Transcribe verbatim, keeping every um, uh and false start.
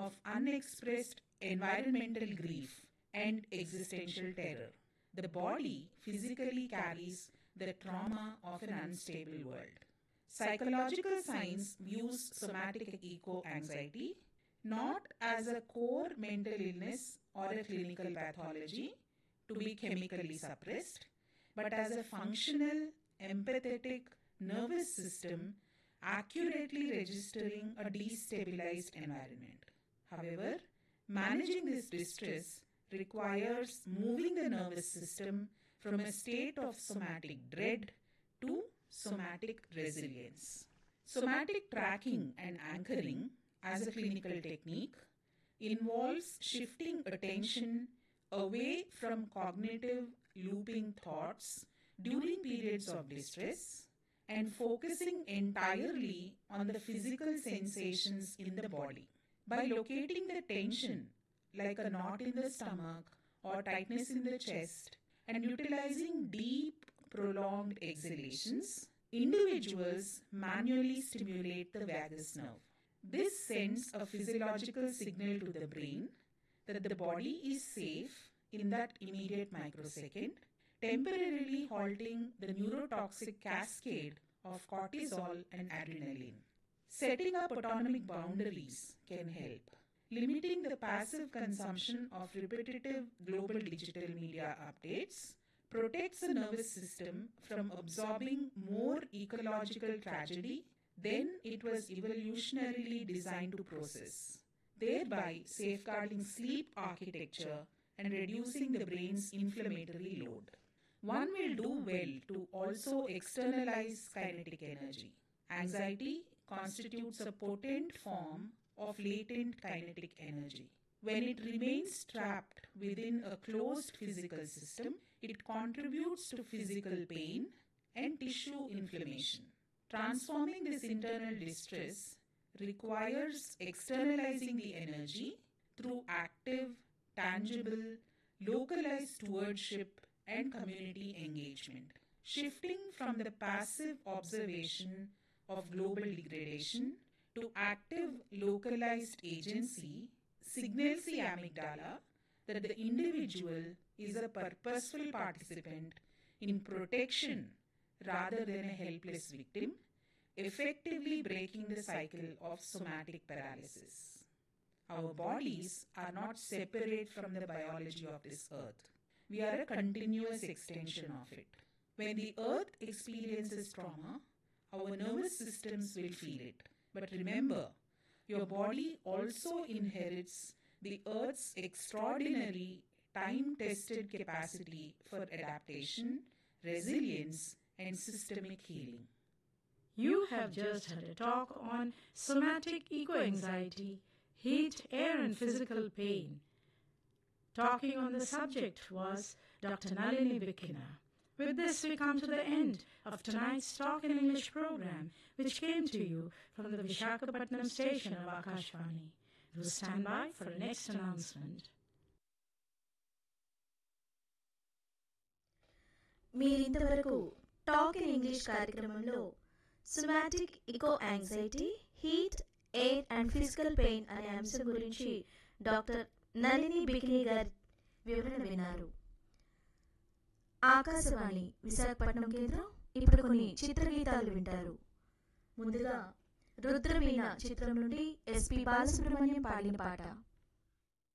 of unexpressed environmental grief and existential terror. The body physically carries the trauma of an unstable world. Psychological science views somatic eco-anxiety not as a core mental illness or a clinical pathology to be chemically suppressed, but as a functional, empathetic nervous system accurately registering a destabilized environment. However, managing this distress requires moving the nervous system from a state of somatic dread to somatic resilience. Somatic tracking and anchoring as a clinical technique involves shifting attention away from cognitive looping thoughts during periods of distress and focusing entirely on the physical sensations in the body. By locating the tension, like a knot in the stomach or tightness in the chest, and utilizing deep, prolonged exhalations, individuals manually stimulate the vagus nerve. This sends a physiological signal to the brain that the body is safe in that immediate microsecond, temporarily halting the neurotoxic cascade of cortisol and adrenaline. Setting up autonomic boundaries can help. Limiting the passive consumption of repetitive global digital media updates protects the nervous system from absorbing more ecological tragedy than it was evolutionarily designed to process, thereby safeguarding sleep architecture and reducing the brain's inflammatory load. One will do well to also externalize kinetic energy. Anxiety constitutes a potent form of latent kinetic energy. When it remains trapped within a closed physical system, it contributes to physical pain and tissue inflammation. Transforming this internal distress requires externalizing the energy through active, tangible, localized stewardship and community engagement. Shifting from the passive observation of global degradation to active, localized agency signals the amygdala that the individual is a purposeful participant in protection rather than a helpless victim, effectively breaking the cycle of somatic paralysis. Our bodies are not separate from the biology of this earth. We are a continuous extension of it. When the earth experiences trauma, our nervous systems will feel it. But remember, your body also inherits the earth's extraordinary time-tested capacity for adaptation, resilience, and systemic healing. You have just had a talk on somatic eco-anxiety, heat, air, and physical pain. Talking on the subject was Doctor Nalini Bikina. With this, we come to the end of tonight's Talk in English program, which came to you from the Visakhapatnam station of Akashvani. Do stand by for the next announcement. మీరింతవరకు talk in English కార్యక్రమంలో somatic eco anxiety, heat, air and physical pain అనే అంశం గురించి doctor Nalini bikini గారి వివరణ విన్నారు. ఆకాశవాణి విశాఖపట్నం కేంద్రం ఇప్పుడు కొన్ని చిత్రగీతాలు వింటారు. ముందుగా రుద్రవీణ చిత్రం నుండి ఎస్పి బాలసుబ్రహ్మణ్యం పాడిన పాట.